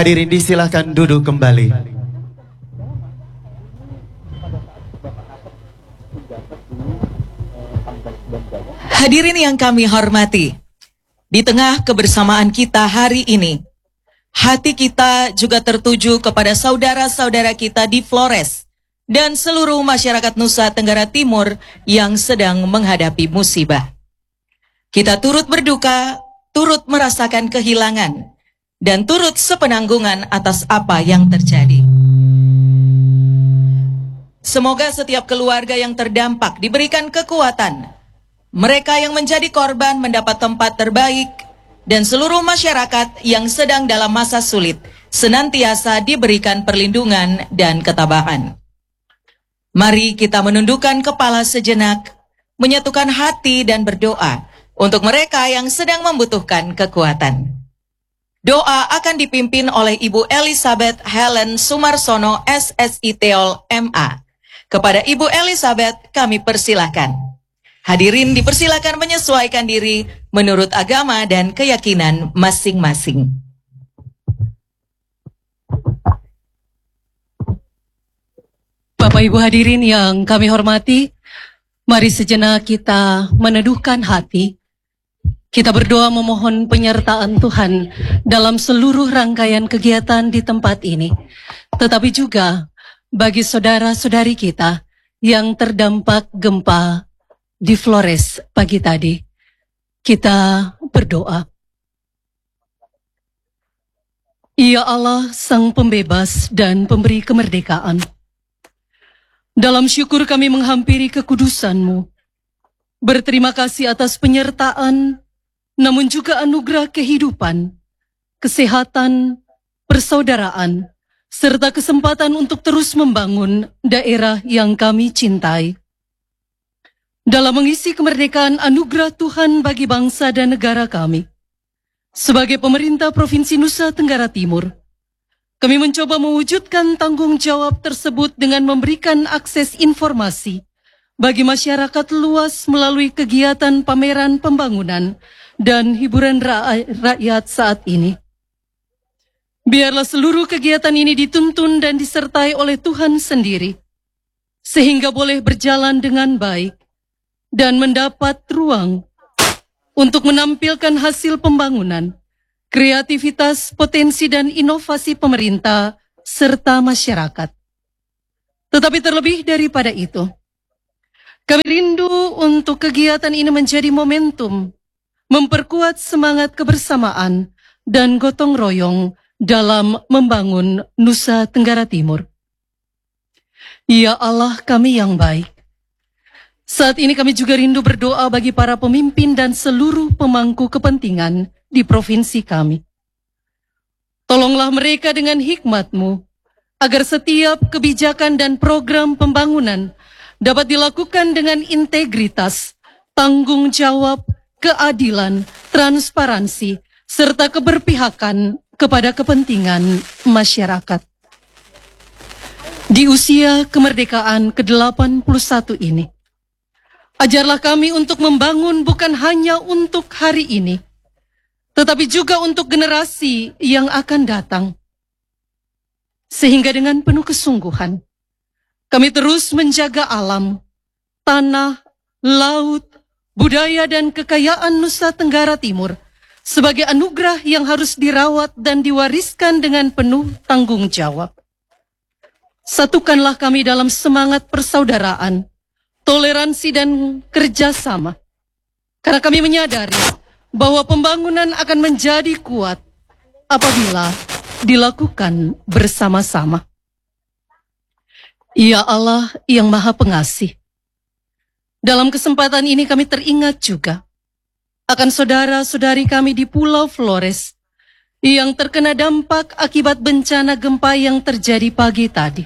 Hadirin disilahkan duduk kembali. Hadirin yang kami hormati, di tengah kebersamaan kita hari ini, hati kita juga tertuju kepada saudara-saudara kita di Flores dan seluruh masyarakat Nusa Tenggara Timur yang sedang menghadapi musibah. Kita turut berduka, turut merasakan kehilangan, dan turut sepenanggungan atas apa yang terjadi. Semoga setiap keluarga yang terdampak diberikan kekuatan, mereka yang menjadi korban mendapat tempat terbaik, dan seluruh masyarakat yang sedang dalam masa sulit senantiasa diberikan perlindungan dan ketabahan. Mari kita menundukkan kepala sejenak, menyatukan hati dan berdoa untuk mereka yang sedang membutuhkan kekuatan. Doa akan dipimpin oleh Ibu Elizabeth Helen Sumarsono, SSI Teol, MA. Kepada Ibu Elizabeth kami persilahkan. Hadirin dipersilakan menyesuaikan diri menurut agama dan keyakinan masing-masing. Bapak Ibu hadirin yang kami hormati, mari sejenak kita meneduhkan hati. Kita berdoa memohon penyertaan Tuhan dalam seluruh rangkaian kegiatan di tempat ini. Tetapi juga bagi saudara-saudari kita yang terdampak gempa di Flores pagi tadi, kita berdoa. Ya Allah, Sang Pembebas dan Pemberi Kemerdekaan, dalam syukur kami menghampiri kekudusan-Mu, berterima kasih atas penyertaan, namun juga anugerah kehidupan, kesehatan, persaudaraan, serta kesempatan untuk terus membangun daerah yang kami cintai. Dalam mengisi kemerdekaan anugerah Tuhan bagi bangsa dan negara kami, sebagai pemerintah Provinsi Nusa Tenggara Timur, kami mencoba mewujudkan tanggung jawab tersebut dengan memberikan akses informasi bagi masyarakat luas melalui kegiatan pameran pembangunan dan hiburan rakyat saat ini. Biarlah seluruh kegiatan ini dituntun dan disertai oleh Tuhan sendiri, sehingga boleh berjalan dengan baik dan mendapat ruang untuk menampilkan hasil pembangunan, kreativitas, potensi, dan inovasi pemerintah serta masyarakat. Tetapi terlebih daripada itu, kami rindu untuk kegiatan ini menjadi momentum, memperkuat semangat kebersamaan dan gotong royong dalam membangun Nusa Tenggara Timur. Ya Allah kami yang baik, saat ini kami juga rindu berdoa bagi para pemimpin dan seluruh pemangku kepentingan di provinsi kami. Tolonglah mereka dengan hikmat-Mu, agar setiap kebijakan dan program pembangunan dapat dilakukan dengan integritas, tanggung jawab, keadilan, transparansi, serta keberpihakan kepada kepentingan masyarakat. Di usia kemerdekaan ke-81 ini, ajarlah kami untuk membangun bukan hanya untuk hari ini, tetapi juga untuk generasi yang akan datang. Sehingga dengan penuh kesungguhan, kami terus menjaga alam, tanah, laut, budaya dan kekayaan Nusa Tenggara Timur sebagai anugerah yang harus dirawat dan diwariskan dengan penuh tanggung jawab. Satukanlah kami dalam semangat persaudaraan, toleransi dan kerjasama. Karena kami menyadari bahwa pembangunan akan menjadi kuat apabila dilakukan bersama-sama. Ya Allah yang Maha Pengasih, dalam kesempatan ini kami teringat juga akan saudara-saudari kami di Pulau Flores yang terkena dampak akibat bencana gempa yang terjadi pagi tadi.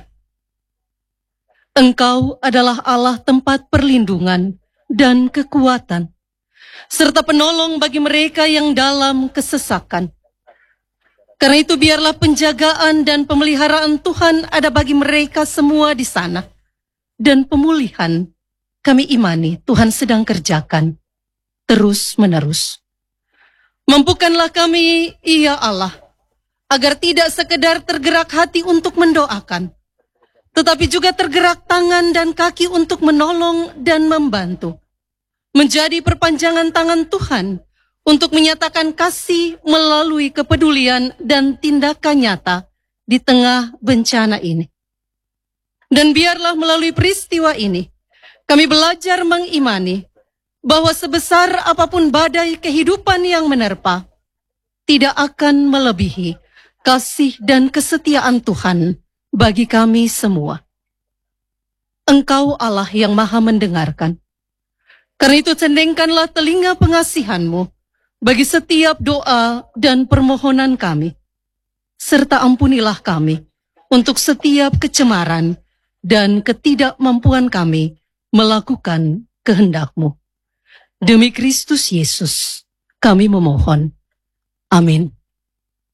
Engkau adalah Allah tempat perlindungan dan kekuatan, serta penolong bagi mereka yang dalam kesesakan. Karena itu biarlah penjagaan dan pemeliharaan Tuhan ada bagi mereka semua di sana. Dan pemulihan kami imani Tuhan sedang kerjakan terus menerus. Mampukanlah kami, ya Allah, agar tidak sekedar tergerak hati untuk mendoakan, tetapi juga tergerak tangan dan kaki untuk menolong dan membantu. Menjadi perpanjangan tangan Tuhan untuk menyatakan kasih melalui kepedulian dan tindakan nyata di tengah bencana ini. Dan biarlah melalui peristiwa ini, kami belajar mengimani bahwa sebesar apapun badai kehidupan yang menerpa, tidak akan melebihi kasih dan kesetiaan Tuhan bagi kami semua. Engkau Allah yang maha mendengarkan. Karena itu cendengkanlah telinga pengasihan-Mu bagi setiap doa dan permohonan kami, serta ampunilah kami untuk setiap kecemaran dan ketidakmampuan kami melakukan kehendak-Mu. Demi Kristus Yesus, kami memohon. Amin.